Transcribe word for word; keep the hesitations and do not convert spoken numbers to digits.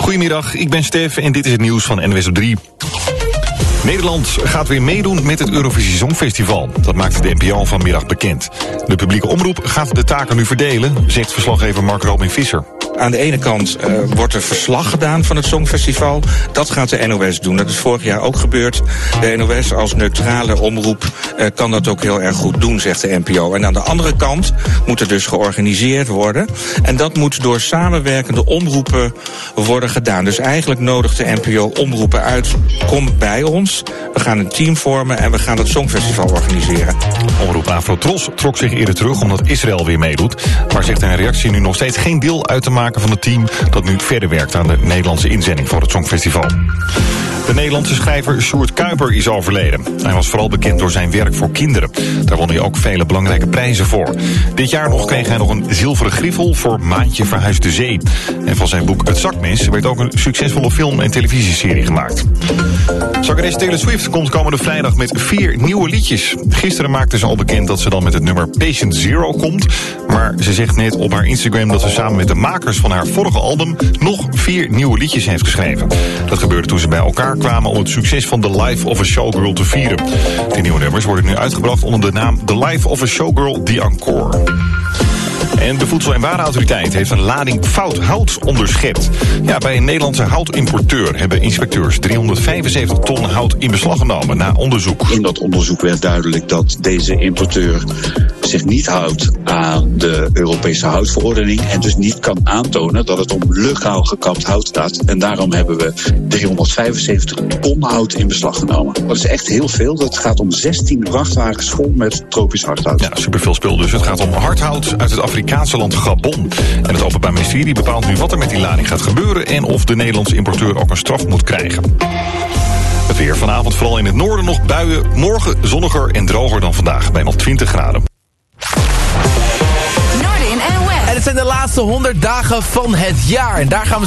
Goedemiddag, ik ben Stef en dit is het nieuws van N W S op drie. Nederland gaat weer meedoen met het Eurovisie Songfestival. Dat maakte de N P O vanmiddag bekend. De publieke omroep gaat de taken nu verdelen, zegt verslaggever Mark Robin-Visser. Aan de ene kant uh, wordt er verslag gedaan van het Songfestival. Dat gaat de N O S doen. Dat is vorig jaar ook gebeurd. De N O S als neutrale omroep uh, kan dat ook heel erg goed doen, zegt de N P O. En aan de andere kant moet er dus georganiseerd worden. En dat moet door samenwerkende omroepen worden gedaan. Dus eigenlijk nodigt de N P O omroepen uit. Kom bij ons. We gaan een team vormen en we gaan het Songfestival organiseren. Omroep Afro-Tros trok zich eerder terug omdat Israël weer meedoet. Maar zegt in een reactie nu nog steeds geen deel uit te maken van het team dat nu verder werkt aan de Nederlandse inzending voor het Songfestival. De Nederlandse schrijver Sjoerd Kuiper is overleden. Hij was vooral bekend door zijn werk voor kinderen. Daar won hij ook vele belangrijke prijzen voor. Dit jaar nog kreeg hij nog een zilveren griffel voor Maantje verhuist de zee. En van zijn boek Het Zakmes werd ook een succesvolle film- en televisieserie gemaakt. Zangeres Taylor Swift komt komende vrijdag met vier nieuwe liedjes. Gisteren maakte ze al bekend dat ze dan met het nummer Patient Zero komt. Maar ze zegt net op haar Instagram dat ze samen met de makers van haar vorige album nog vier nieuwe liedjes heeft geschreven. Dat gebeurde toen ze bij elkaar kwamen om het succes van The Life of a Showgirl te vieren. De nieuwe nummers worden nu uitgebracht onder de naam The Life of a Showgirl The Encore. En de Voedsel- en Warenautoriteit heeft een lading fout hout onderschept. Ja, bij een Nederlandse houtimporteur hebben inspecteurs driehonderdvijfenzeventig ton hout in beslag genomen na onderzoek. In dat onderzoek werd duidelijk dat deze importeur zich niet houdt aan de Europese houtverordening en dus niet kan aantonen dat het om legaal gekapt hout gaat. En daarom hebben we driehonderdvijfenzeventig ton hout in beslag genomen. Dat is echt heel veel. Dat gaat om zestien vrachtwagens vol met tropisch hardhout. Ja, superveel spul dus. Het gaat om hardhout uit het Afrikaanse land Gabon. En het Openbaar Ministerie bepaalt nu wat er met die lading gaat gebeuren en of de Nederlandse importeur ook een straf moet krijgen. Het weer vanavond vooral in het noorden nog buien. Morgen zonniger en droger dan vandaag bij nog twintig graden. En het zijn de laatste honderd dagen van het jaar. En daar gaan we